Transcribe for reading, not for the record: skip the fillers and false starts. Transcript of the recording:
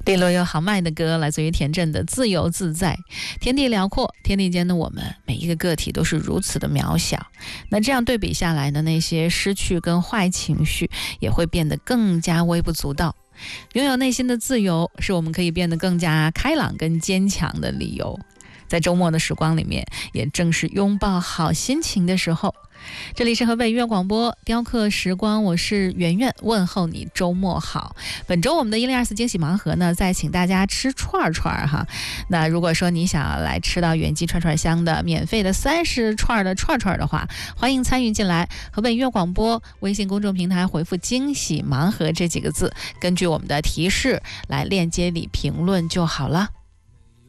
利落又豪迈的歌来自于田震的《自由自在》。天地辽阔，天地间的我们每一个个体都是如此的渺小，那这样对比下来呢，那些失去跟坏情绪也会变得更加微不足道。拥有内心的自由，是我们可以变得更加开朗跟坚强的理由。在周末的时光里面，也正是拥抱好心情的时候。这里是河北音乐广播雕刻时光，我是圆圆，问候你周末好。本周我们的1024惊喜盲盒呢，再请大家吃串串哈。那如果说你想要来吃到原记串串香的免费的30串的串串的话，欢迎参与进来。河北音乐广播微信公众平台回复惊喜盲盒这几个字，根据我们的提示来链接里评论就好了。